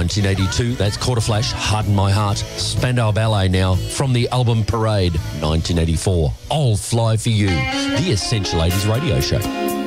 1982, that's Quarter Flash, Harden My Heart. Spandau Ballet now from the album Parade, 1984. I'll Fly For You, the Essential 80s radio show.